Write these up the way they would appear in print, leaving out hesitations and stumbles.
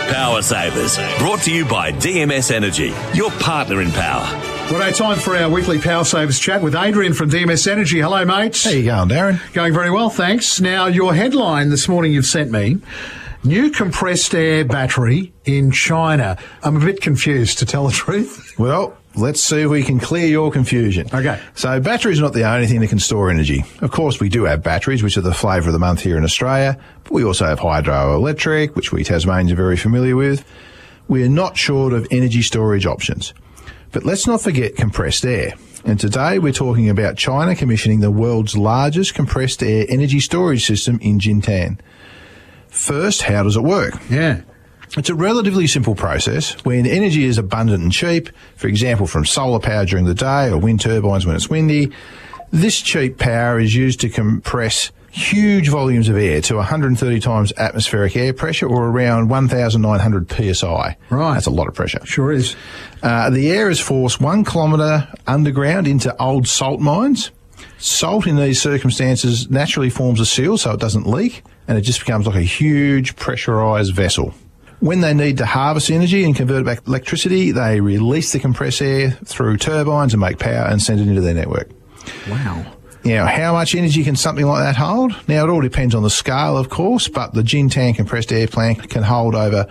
Power Savers, brought to you by DMS Energy, your partner in power. Well, it's time for our weekly Power Savers chat with Adrian from DMS Energy. Hello, mate. How you going, Darren? Going very well, thanks. Now, your headline this morning you've sent me, new compressed air battery in China. I'm a bit confused, to tell the truth. Well, let's see if we can clear your confusion. Okay. So batteries are not the only thing that can store energy. Of course, we do have batteries, which are the flavour of the month here in Australia, but we also have hydroelectric, which we Tasmanians are very familiar with. We are not short of energy storage options. But let's not forget compressed air. And today we're talking about China commissioning the world's largest compressed air energy storage system in Jintan. First, how does it work? Yeah. It's a relatively simple process. When energy is abundant and cheap, for example from solar power during the day or wind turbines when it's windy, this cheap power is used to compress huge volumes of air to 130 times atmospheric air pressure, or around 1,900 psi. Right. That's a lot of pressure. Sure is. The air is forced 1 kilometre underground into old salt mines. Salt in these circumstances naturally forms a seal so it doesn't leak, and it just becomes like a huge pressurised vessel. When they need to harvest energy and convert it back to electricity, they release the compressed air through turbines and make power and send it into their network. Wow. Now, how much energy can something like that hold? Now, it all depends on the scale, of course, but the Jintan compressed air plant can hold over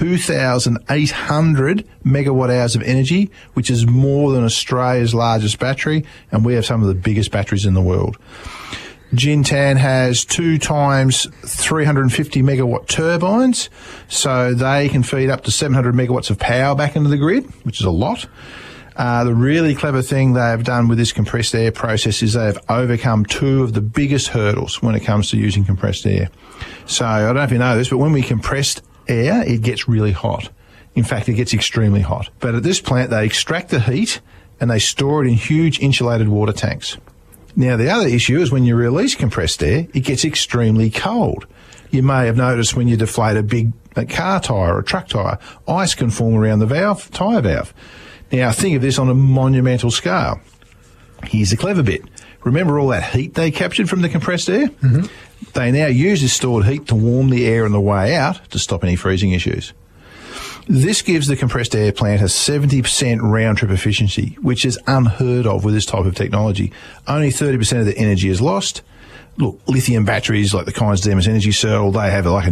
2,800 megawatt hours of energy, which is more than Australia's largest battery, and we have some of the biggest batteries in the world. Jintan has 2 times 350 megawatt turbines, so they can feed up to 700 megawatts of power back into the grid, which is a lot. The really clever thing they've done with this compressed air process is they've overcome 2 of the biggest hurdles when it comes to using compressed air. So I don't know if you know this, but when we compress air, it gets really hot. In fact, it gets extremely hot. But at this plant, they extract the heat and they store it in huge insulated water tanks. Now, the other issue is when you release compressed air, it gets extremely cold. You may have noticed when you deflate a big car tyre or a truck tyre, ice can form around the tyre valve. Now, think of this on a monumental scale. Here's the clever bit. Remember all that heat they captured from the compressed air? Mm-hmm. They now use this stored heat to warm the air on the way out to stop any freezing issues. This gives the compressed air plant a 70% round-trip efficiency, which is unheard of with this type of technology. Only 30% of the energy is lost. Look, lithium batteries like the kinds DMS Energy sell, they have like a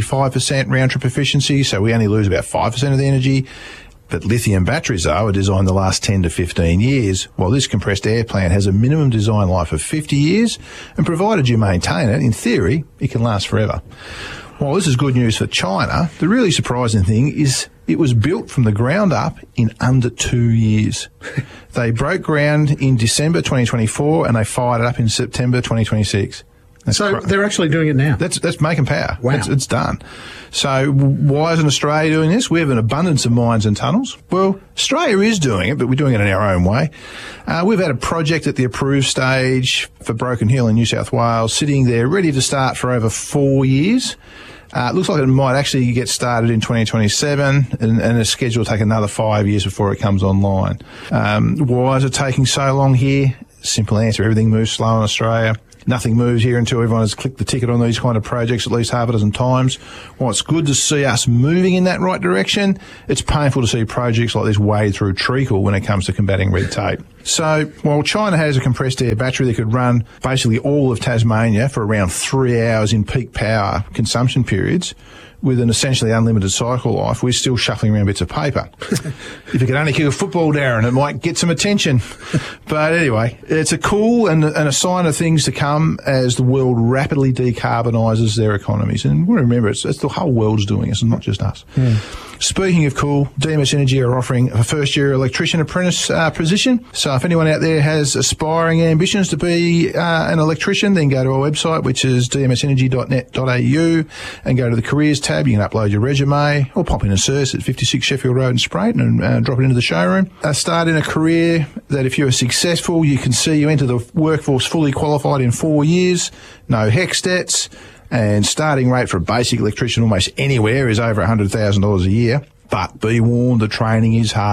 95% round-trip efficiency, so we only lose about 5% of the energy. But lithium batteries, though, are designed to last 10 to 15 years, while this compressed air plant has a minimum design life of 50 years, and provided you maintain it, in theory, it can last forever. While this is good news for China, the really surprising thing is it was built from the ground up in under 2 years. They broke ground in December 2024, and they fired it up in September 2026. So they're actually doing it now? That's making power. Wow. It's done. So why isn't Australia doing this? We have an abundance of mines and tunnels. Well, Australia is doing it, but we're doing it in our own way. We've had a project at the approved stage for Broken Hill in New South Wales, sitting there ready to start for over 4 years. It looks like it might actually get started in 2027 and it's scheduled to take another 5 years before it comes online. Why is it taking so long here? Simple answer, everything moves slow in Australia. Nothing moves here until everyone has clicked the ticket on these kind of projects at least half a dozen times. While it's good to see us moving in that right direction, it's painful to see projects like this wade through treacle when it comes to combating red tape. So while China has a compressed air battery that could run basically all of Tasmania for around 3 hours in peak power consumption periods, with an essentially unlimited cycle life, we're still shuffling around bits of paper. If you could only kick a football, Darren, it might get some attention. But anyway, it's a cool and a sign of things to come as the world rapidly decarbonises their economies. And remember, it's the whole world's doing it, it's not just us. Yeah. Speaking of cool, DMS Energy are offering a first-year electrician apprentice position. So if anyone out there has aspiring ambitions to be an electrician, then go to our website, which is dmsenergy.net.au, and go to the careers tab. You can upload your resume or pop in a search at 56 Sheffield Road in Sprayton and drop it into the showroom. Start in a career that if you are successful, you can see you enter the workforce fully qualified in 4 years, no HECS debts, and starting rate for a basic electrician almost anywhere is over $100,000 a year. But be warned, the training is hard.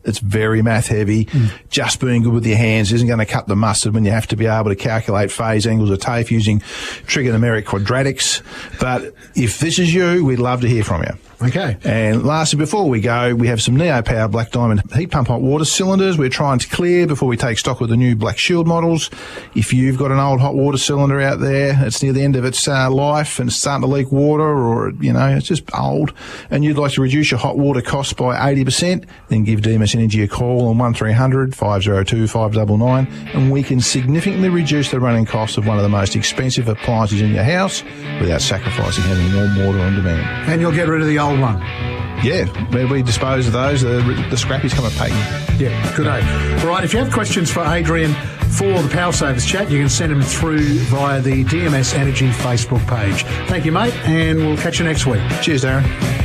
It's very math heavy. Just being good with your hands isn't going to cut the mustard when you have to be able to calculate phase angles of TAFE using trigonometric quadratics. But if this is you, we'd love to hear from you. Okay. And lastly, before we go, we have some Neopower Black Diamond heat pump hot water cylinders we're trying to clear before we take stock of the new Black Shield models. If you've got an old hot water cylinder out there, it's near the end of its life and it's starting to leak water, or, it's just old, and you'd like to reduce your hot water costs by 80%, then give DMS Energy a call on 1300 502 599, and we can significantly reduce the running costs of one of the most expensive appliances in your house without sacrificing having warm water on demand. And you'll get rid of the old one. Yeah, where we dispose of those, the scrappies come a patent. Yeah, good day. All right, if you have questions for Adrian for the Power Savers chat, you can send them through via the DMS Energy Facebook page. Thank you, mate, and we'll catch you next week. Cheers, Darren.